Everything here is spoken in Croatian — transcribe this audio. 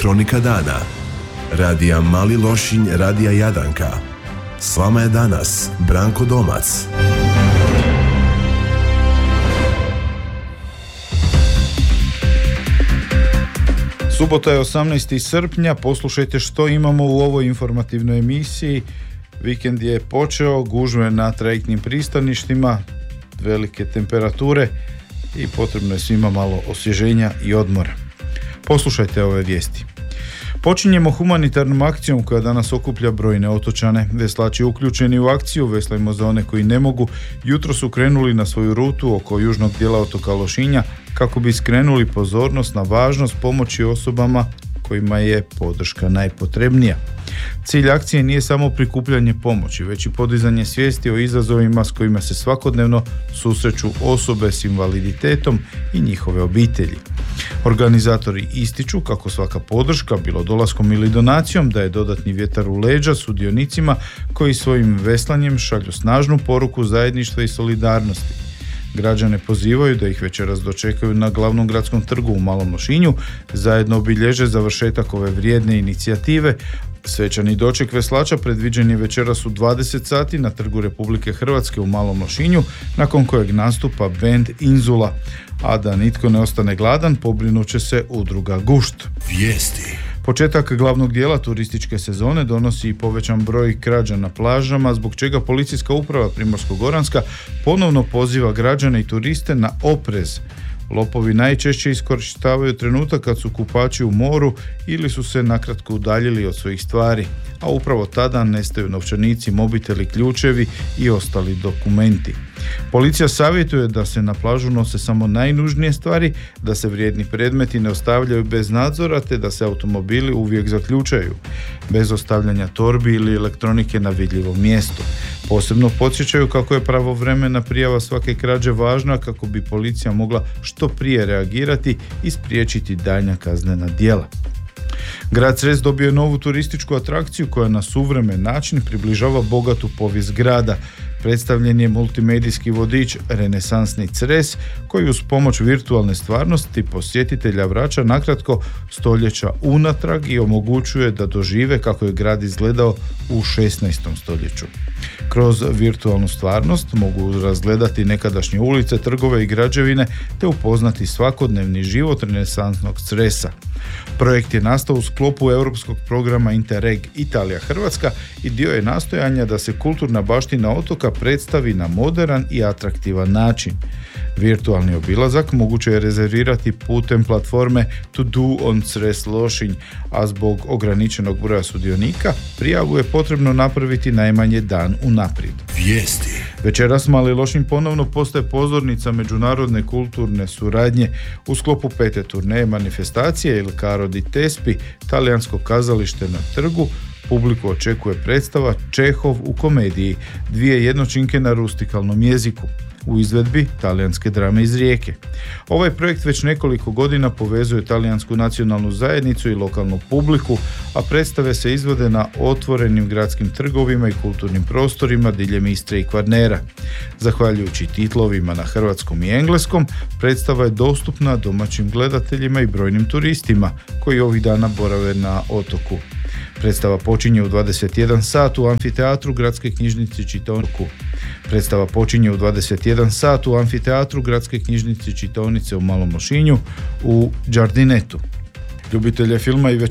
Kronika dana. Radija Mali Lošinj, Radija Jadanka. S vama je danas Branko Domac. Subota je 18. srpnja, poslušajte što imamo u ovoj informativnoj emisiji. Vikend je počeo, gužve na trajektnim pristaništima, velike temperature i potrebno je svima malo osvježenja i odmora. Poslušajte ove vijesti. Počinjemo humanitarnom akcijom koja danas okuplja brojne otočane. Veslači uključeni u akciju Veslajmo za one koji ne mogu jutro su krenuli na svoju rutu oko južnog dijela otoka Lošinja kako bi skrenuli pozornost na važnost pomoći osobama kojima je podrška najpotrebnija. Cilj akcije nije samo prikupljanje pomoći, već i podizanje svijesti o izazovima s kojima se svakodnevno susreću osobe s invaliditetom i njihove obitelji. Organizatori ističu kako svaka podrška, bilo dolaskom ili donacijom, daje dodatni vjetar u leđa sudionicima koji svojim veslanjem šalju snažnu poruku zajedništva i solidarnosti. Građane pozivaju da ih večeras dočekaju na glavnom gradskom trgu u Malom Lošinju, zajedno obilježe završetak ove vrijedne inicijative. Svečani doček veslača predviđen je večeras u 20 sati na Trgu Republike Hrvatske u Malom Lošinju, nakon kojeg nastupa bend Inzula. A da nitko ne ostane gladan, pobrinut će se udruga Gušt. Vijesti. Početak glavnog dijela turističke sezone donosi i povećan broj krađa na plažama, zbog čega Policijska uprava Primorsko-goranska ponovno poziva građane i turiste na oprez. Lopovi najčešće iskorištavaju trenutak kad su kupači u moru ili su se nakratko udaljili od svojih stvari, a upravo tada nestaju novčanici, mobiteli, ključevi i ostali dokumenti. Policija savjetuje da se na plažu nose samo najnužnije stvari, da se vrijedni predmeti ne ostavljaju bez nadzora te da se automobili uvijek zaključaju, bez ostavljanja torbi ili elektronike na vidljivom mjestu. Posebno podsjećaju kako je pravovremena prijava svake krađe važna kako bi policija mogla što prije reagirati i spriječiti daljnja kaznena djela. Grad Cres dobio je novu turističku atrakciju koja na suvremen način približava bogatu povijest grada. Predstavljen je multimedijski vodič Renesansni Cres koji uz pomoć virtualne stvarnosti posjetitelja vraća nakratko stoljeća unatrag i omogućuje da dožive kako je grad izgledao u 16. stoljeću. Kroz virtualnu stvarnost mogu razgledati nekadašnje ulice, trgove i građevine te upoznati svakodnevni život renesansnog Cresa. Projekt je nastao u sklopu europskog programa Interreg Italija-Hrvatska i dio je nastojanja da se kulturna baština otoka predstavi na moderan i atraktivan način. Virtualni obilazak moguće je rezervirati putem platforme To Do on Cres Lošinj, a zbog ograničenog broja sudionika prijavu je potrebno napraviti najmanje dan unaprijed. Vijesti. Večeras Mali Lošinj ponovno postaje pozornica međunarodne kulturne suradnje u sklopu 5. turneje manifestacije Il Caro di Tespi, talijansko kazalište na trgu. Publiku očekuje predstava Čehov u komediji, 2 jednočinke na rustikalnom jeziku, u izvedbi talijanske drame iz Rijeke. Ovaj projekt već nekoliko godina povezuje talijansku nacionalnu zajednicu i lokalnu publiku, a predstave se izvode na otvorenim gradskim trgovima i kulturnim prostorima diljem Istre i Kvarnera. Zahvaljujući titlovima na hrvatskom i engleskom, predstava je dostupna domaćim gledateljima i brojnim turistima koji ovih dana borave na otoku. Predstava počinje u 21 sat u amfiteatru Gradske knjižnice čitaonice. Predstava počinje u 21 sat u amfiteatru Gradske knjižnice čitaonice u Malom Lošinju u Đardinetu. Ljubitelje filma i